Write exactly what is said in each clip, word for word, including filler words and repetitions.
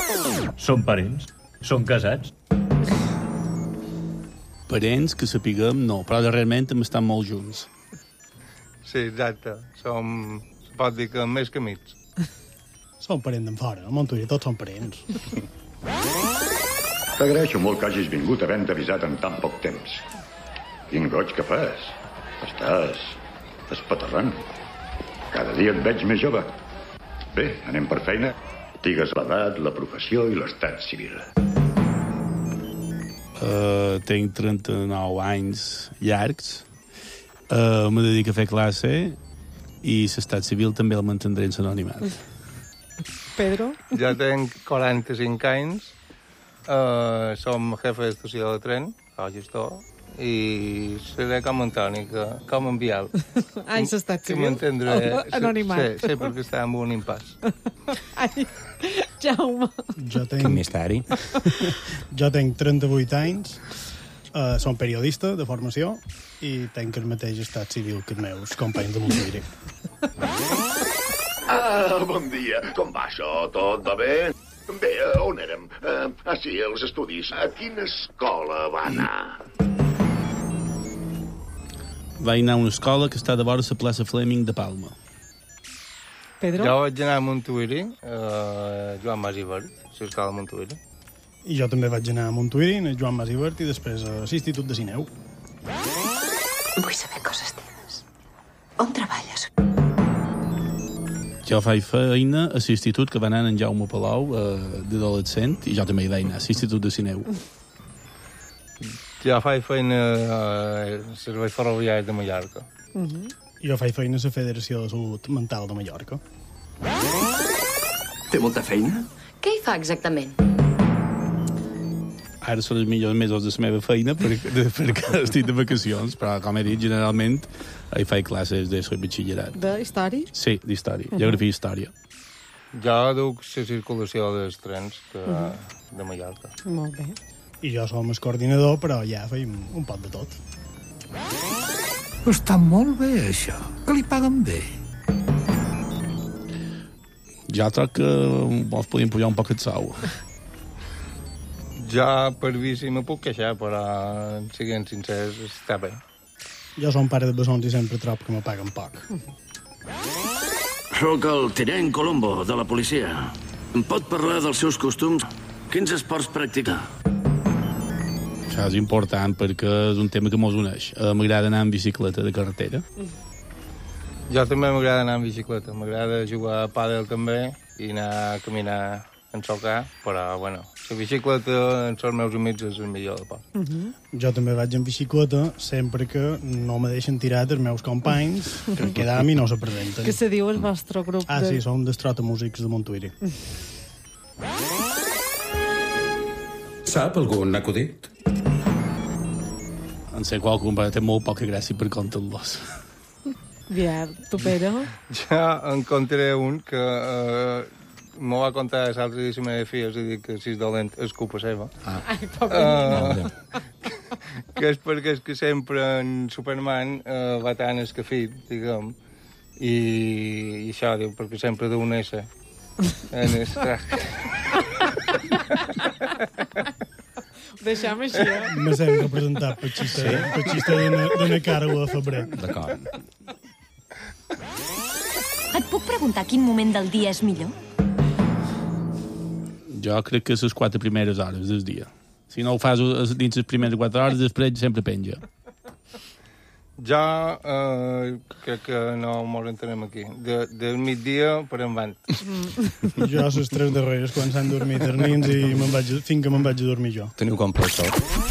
Són parents? Són casats? Parents, que sapiguem, no, però darrerament hem estat molt junts. Sí, exacte. Som, se pot dir que més que amics. Som parents d'en fora, a Montuïri tots som parents. T'agraeixo molt que hagis vingut havent avisat en tan poc temps. Quin goig que fas. Estàs espaterrant. Cada dia et veig més jove. Bé, anem per feina. Digues l'edat, la professió i l'estat civil. Uh, tinc trenta-nou anys llargs. Uh, me dedico a fer classe i l'estat civil també el mantindré en l'anonimat. Pedro? Jo tenc quaranta-cinc anys. Uh, som jefe d'estació de tren, el gestor, i seré com Antoni, que, com en Biel. Ai, l'estat que civil. m'entendré. Anonimat. Sí, sí, perquè està en un impàs. Ai, Jaume. Jo tenc... Que misteri. Jo tenc trenta-vuit anys, uh, som periodista de formació i tenc el mateix estat civil que els meus companys de Montuïri. Ah, bon dia. Com va això? Tot va bé? Bé, on érem? Uh, ah, sí, els estudis. A quina escola va anar? Vaig anar a una escola que està de vora la plaça Fleming de Palma. Pedro? Jo vaig anar a Montuïri, uh, Joan Mas i Vert, l'escola de Montuïri. I jo també vaig anar a Montuïri, a Joan Mas i Vert, i després a l'Institut de Sineu. Vull saber coses teves. On treballes? Jo faig feina a l'institut que va anar en Jaume Palau eh, d'adolescent i jo també hi vaig anar, a l'Institut de Sineu. Jo faig feina a Serveis Ferroviaris de Mallorca. Uh -huh. Jo faig feina a la Federació de Salut Mental de Mallorca. Té molta feina? Què hi fa exactament? Ara són els millors mesos de la meva feina perquè, perquè estic de vacacions, però, com he dit, generalment hi faig classes de batxillerat. De història? Sí, d'història, uh-huh. Geografia i història. Jo duc la circulació dels trens que, uh-huh. de Mallorca. Molt bé. I jo som el coordinador, però ja feim un pot de tot. Està molt bé, això. Que li paguen bé. Ja troc que ens podíem pujar un poc el sou. Jo, per bici, me puc queixar, però, siguent sincers, està bé. Jo som pare de bessons i sempre trobo que me paguen poc. Soc el tinent Colombo, de la policia. Em pot parlar dels seus costums? Quins esports practica? Això és important perquè és un tema que mos uneix. Uh, M'agrada anar en bicicleta de carretera. Jo també m'agrada anar en bicicleta. M'agrada jugar a pàdel també i anar a caminar en socar, però, bueno, la bicicleta amb els meus amics és el millor de pot. Uh -huh. Jo també vaig en bicicleta sempre que no me deixen tirar els meus companys, que quedam i no se presenten. Què se diu el vostre grup? Ah, de... sí, som dels trotamúsics de Montuïri. Sap algun acudit? En sé qualcun, però té molt poca gràcia per contar-los. Bien, tu, Pedro? Jo en contaré un que uh, m'ho va contar l'altre dia la meva filla, és a dir, que si és dolent és culpa seva. Ah. Ai, pobre uh, que és perquè és que sempre en Superman uh, va tan escafit, diguem, i, i això, diu, perquè sempre deu néixer en el traje. Deixem així, eh? Me sent representat per xista, sí? per xista d'una Carla a febrer. D'acord. Et puc preguntar quin moment del dia és millor? Jo crec que les quatre primeres hores del dia. Si no ho fas dins les primeres quatre hores, després sempre penja. Jo uh, crec que no mos entenem aquí. De, del migdia per endavant. Mm. Jo a les tres darreres, quan s'han dormit els nins i me'n vaig, fins que me'n vaig a dormir jo. Teniu compressor.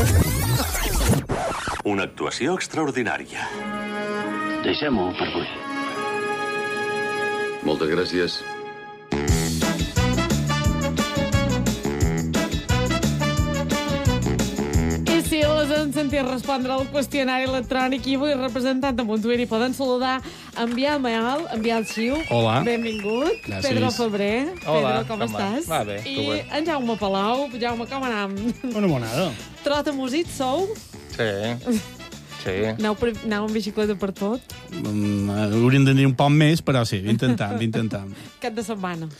Una actuació extraordinària. Deixem-ho per avui. Moltes gràcies. Si les han sentit respondre al qüestionari electrònic i avui representant de Montuïri poden saludar en Biel Mayal, en Biel Xiu. Hola. Benvingut. Gràcies. Pedro Febrer. Hola. Pedro, com, com estàs? Va, bé. I en Jaume Palau. Jaume, com anam? Una monada. Trota músic, sou? Sí. Sí. Aneu, per, aneu amb bicicleta per tot? Mm, hauríem de dir un poc més, però sí, intentam, intentam. Cap de setmana.